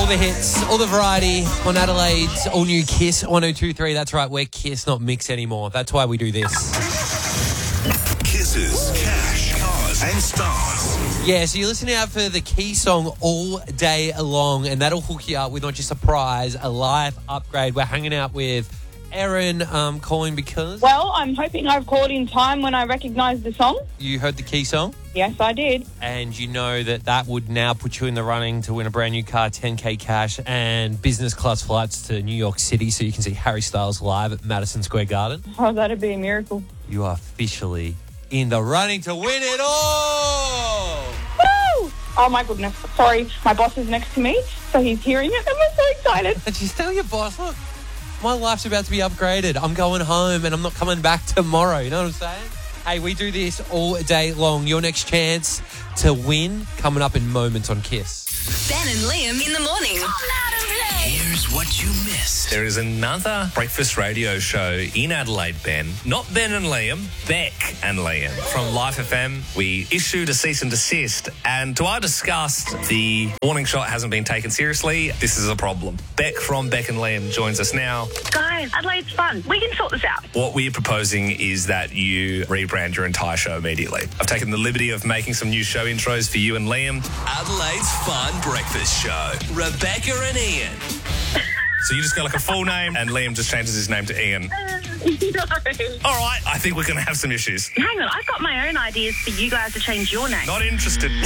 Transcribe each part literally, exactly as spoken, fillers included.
All the hits, all the variety on Adelaide's all-new Kiss one oh two point three. That's right, we're Kiss, not Mix anymore. That's why we do this. Kisses, cash, cars and stars. Yeah, so you're listening out for the Key song all day long, and that'll hook you up with not just a prize, a life upgrade. We're hanging out with Erin, um, calling because... Well, I'm hoping I've called in time when I recognise the song. You heard the Key song? Yes, I did. And you know that that would now put you in the running to win a brand new car, ten K cash, and business class flights to New York City so you can see Harry Styles live at Madison Square Garden. Oh, that'd be a miracle. You are officially in the running to win it all! Woo! Oh, my goodness. Sorry, my boss is next to me, so he's hearing it, and I'm so excited. And she's telling your boss, look, my life's about to be upgraded. I'm going home and I'm not coming back tomorrow. You know what I'm saying? Hey, we do this all day long. Your next chance to win coming up in moments on Kiss. Ben and Liam in the morning. Here's what you missed. There is another breakfast radio show in Adelaide, Ben. Not Ben and Liam, Beck and Liam. From Life F M, we issued a cease and desist, and to our disgust, the warning shot hasn't been taken seriously. This is a problem. Beck from Beck and Liam joins us now. Guys, Adelaide's fun. We can sort this out. What we're proposing is that you rebrand your entire show immediately. I've taken the liberty of making some new show intros for you and Liam. Adelaide's Fun Breakfast Show. Rebecca and Ian. So you just got like a full name, and Liam just changes his name to Ian. No. All right, I think we're going to have some issues. Hang on, I've got my own ideas for you guys to change your name. Not interested. Ben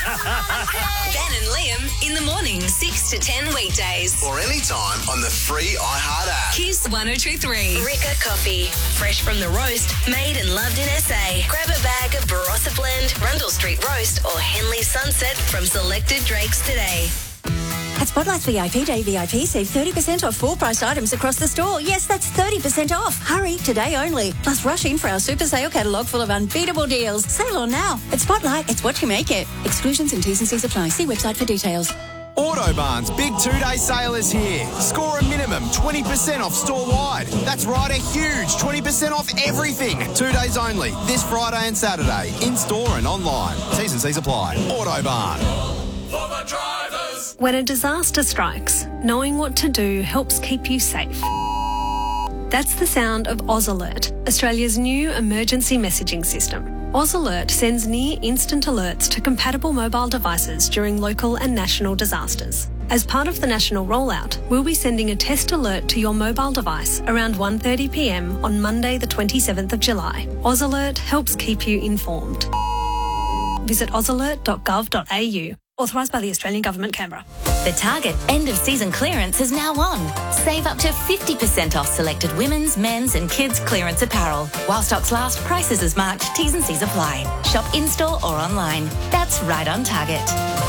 and Liam in the morning, six to ten weekdays. Or anytime on the free iHeart app. Kiss one oh two point three. Ricca Coffee. Fresh from the roast, made and loved in S A. Grab a bag of Barossa Blend, Rundle Street Roast or Henley Sunset from selected Drakes today. At Spotlight's V I P Day V I P, save thirty percent off full-priced items across the store. Yes, that's thirty percent off. Hurry, today only. Plus, rush in for our super sale catalogue full of unbeatable deals. Sale on now. At Spotlight, it's what you make it. Exclusions and T's and C's apply. See website for details. Autobarn's big two-day sale is here. Score a minimum twenty percent off store-wide. That's right, a huge twenty percent off everything. Two days only, this Friday and Saturday, in-store and online. T's and C's apply. Autobarn. For the drivers. When a disaster strikes, knowing what to do helps keep you safe. That's the sound of Oz Alert, Australia's new emergency messaging system. Oz Alert sends near-instant alerts to compatible mobile devices during local and national disasters. As part of the national rollout, we'll be sending a test alert to your mobile device around one thirty p m on Monday the twenty-seventh of July. Oz Alert helps keep you informed. Visit oz alert dot gov dot a u. Authorised by the Australian Government, Canberra. The Target end-of-season clearance is now on. Save up to fifty percent off selected women's, men's and kids' clearance apparel. While stocks last, prices as marked, T's and C's apply. Shop in-store or online. That's right on Target.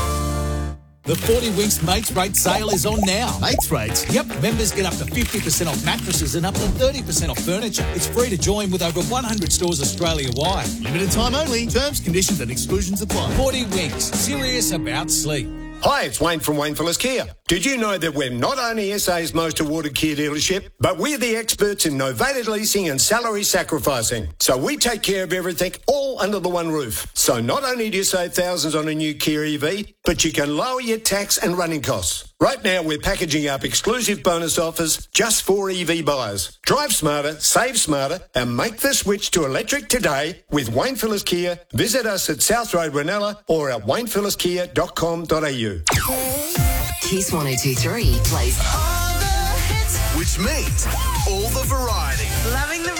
The forty Winks Mates Rate sale is on now. Mates Rates? Yep. Members get up to fifty percent off mattresses and up to thirty percent off furniture. It's free to join with over one hundred stores Australia-wide. Limited time only. Terms, conditions and exclusions apply. forty Winks. Serious about sleep. Hi, it's Wayne from Wayne Phillips Kia. Did you know that we're not only S A's most awarded Kia dealership, but we're the experts in novated leasing and salary sacrificing. So we take care of everything all under the one roof. So not only do you save thousands on a new Kia E V, but you can lower your tax and running costs. Right now, we're packaging up exclusive bonus offers just for E V buyers. Drive smarter, save smarter, and make the switch to electric today with Wayne Phillips Kia. Visit us at South Road, Ranella, or at wayne phillips kia dot com dot a u. Kiss one oh two point three plays Which means all the variety. Loving the